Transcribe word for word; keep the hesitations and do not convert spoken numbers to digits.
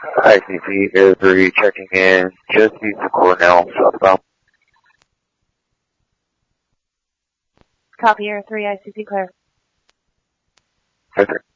I C C Air three checking in, just east of Cornell, southbound. Copy, Air three, I C C clear. Okay.